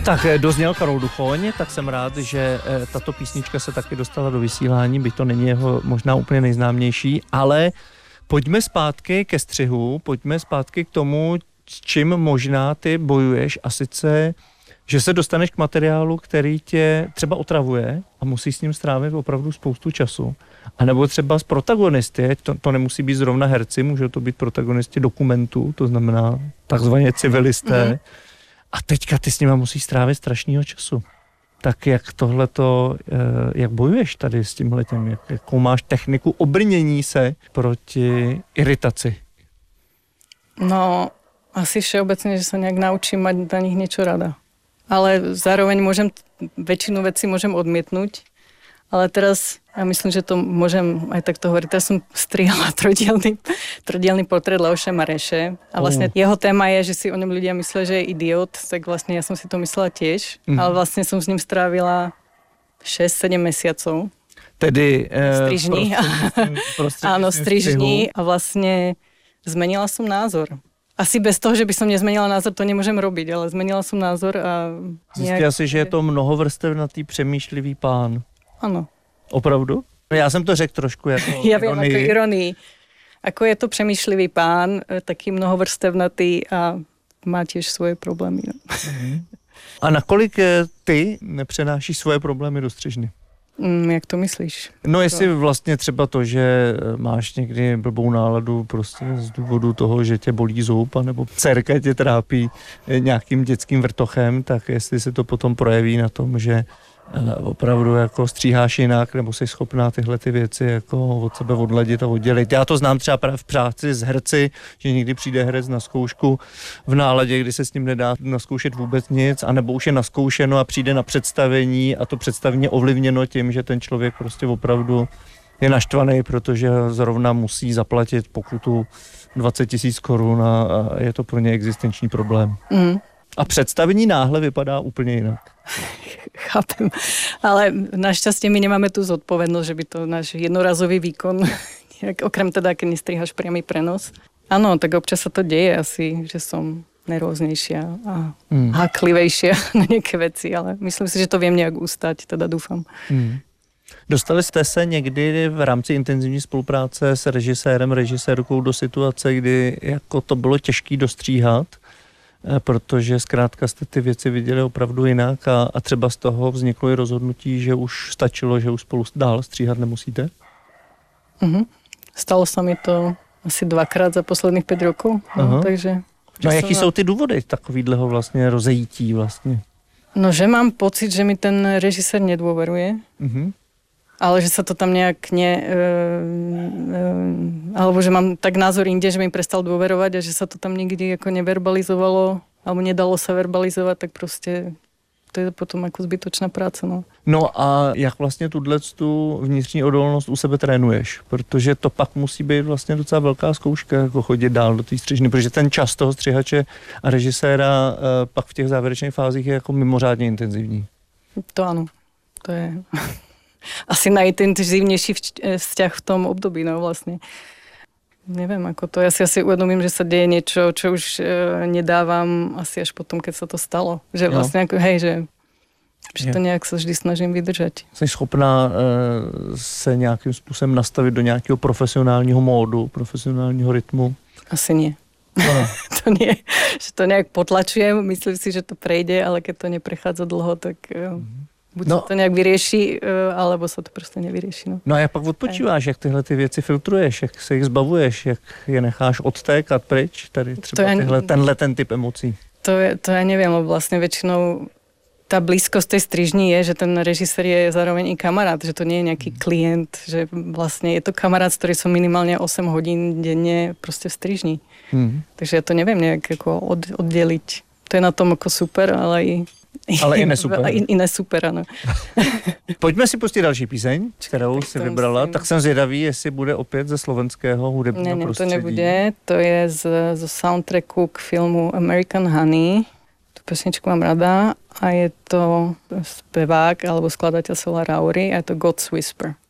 Tak dozněl Karol Duchoň, tak jsem rád, že tato písnička se taky dostala do vysílání, byť to není jeho možná úplně nejznámější, ale pojďme zpátky ke střihu, pojďme zpátky k tomu, s čím možná ty bojuješ, a sice, že se dostaneš k materiálu, který tě třeba otravuje a musíš s ním strávit opravdu spoustu času. A nebo třeba z protagonisty, to nemusí být zrovna herci, můžou to být protagonisti dokumentů, to znamená takzvaně civilisté. A teďka ty s nima musíš strávit strašného času. Tak jak tohleto, jak bojuješ tady s tímhletěm, jakou máš techniku obrnění se proti iritaci? No, asi všeobecne, že sa nejak naučím mať na nich niečo rada. Ale zároveň väčšinu vecí môžem odmietnúť. Ale teraz, ja myslím, že to môžem aj takto hovoriť. Teraz som strihala trojdielny portrét Leoša Mareše. A vlastne jeho téma je, že si o ňom ľudia myslia, že je idiot. Tak vlastne ja som si to myslela tiež. Ale vlastne som s ním strávila 6-7 mesiacov. Tedy strižní. Áno, strižní. A vlastne zmenila som názor. Asi bez toho, že by som nezmenila názor, to nemôžem robiť, ale zmenila som názor a... Zjistila si, že je to mnohovrstevnatý, přemýšlivý pán. Ano. Opravdu? Já jsem to řekl trošku jako ja viem, ako ironii. Ako je to přemýšlivý pán, taký mnohovrstevnatý a má tiež svoje problémy. No. A nakolik ty nepřenášíš svoje problémy do střižny? Jak to myslíš? No jestli vlastně třeba to, že máš někdy blbou náladu prostě z důvodu toho, že tě bolí zub, anebo dcerka tě trápí nějakým dětským vrtochem, tak jestli se to potom projeví na tom, že opravdu jako stříháš jinak, nebo jsi schopná tyhle ty věci jako od sebe odladit a oddělit. Já to znám třeba v práci s herci, že někdy přijde herec na zkoušku v náladě, kdy se s ním nedá naskoušet vůbec nic, anebo už je naskoušeno a přijde na představení a to představení je ovlivněno tím, že ten člověk prostě opravdu je naštvaný, protože zrovna musí zaplatit pokutu 20 000 korun a je to pro ně existenční problém. A představení náhle vypadá úplně jinak. Chápem. Ale našťastie my nemáme tú zodpovednosť, že by to náš jednorazový výkon, okrem teda, keď nestrihaš priamy prenos. Áno, tak občas sa to deje asi, že som nervóznejšia a háklivejšia na nejaké veci, ale myslím si, že to viem nejak ustať, teda dúfam. Dostali jste se někdy v rámci intenzivní spolupráce s režisérem, režisérkou do situace, kdy jako to bylo těžké dostříhat, protože zkrátka jste ty věci viděli opravdu jinak a třeba z toho vzniklo i rozhodnutí, že už stačilo, že už spolu dál stříhat nemusíte? Stalo sa mi to asi 2krát za posledných 5 rokov. No, takže... No a jaký jsou ty důvody takovýhleho vlastně rozejítí vlastně? No, že mám pocit, že mi ten režisér nedôveruje. Ale že sa to tam nejak alebo že mám tak názor inde, že mi prestal dôverovať a že sa to tam nikdy ako neverbalizovalo alebo nedalo sa verbalizovať, tak proste to je potom ako zbytočná práca. No a jak vlastně tu vnitřní odolnost u sebe trénuješ? Protože to pak musí být vlastně docela velká zkouška, jako chodit dál do té střižny, protože ten čas toho střihače a režiséra pak v těch závěrečných fázích je jako mimořádně intenzivní. To áno. To je... asi najintenzívnejší vzťah v tom období, no vlastne. Neviem, ako to. Ja si asi uvedomím, že sa deje niečo, čo už nedávam asi až potom, keď sa to stalo. Že vlastne ako, hej, že to nejak sa vždy snažím vydržať. Jsi schopná se nějakým způsobem nastavit do nějakého profesionálního módu, profesionálního rytmu? Asi nie. To nie, že to nejak potlačujem, myslím si, že to prejde, ale keď to neprechádza dlho, tak... Buď se to nějak vyrieší, alebo se to prostě nevyrieší. No a jak pak odpočíváš, jak tyhle ty věci filtruješ, jak se jich zbavuješ, jak je necháš odtékat pryč, tady třeba ten typ emocí? To ja neviem, lebo vlastne väčšinou tá blízkosť tej strižni je, že ten režisér je zároveň i kamarát, že to nie je nejaký klient, že vlastne je to kamarát, ktorý som minimálne 8 hodín denne prostě v strižni. Takže ja to neviem nejak ako oddeliť. To je na tom ako super, ale i nesuper. I nesuper, ano. Pojďme si pustit další píseň, kterou si vybrala. Tak jsem zvědavý, jestli bude opět ze slovenského hudebního prostředí. Ne, to nebude. To je z soundtracku k filmu American Honey. Tu pesničku mám rada a je to zpevák alebo skladateľ Solar Aury a je to God's Whisper.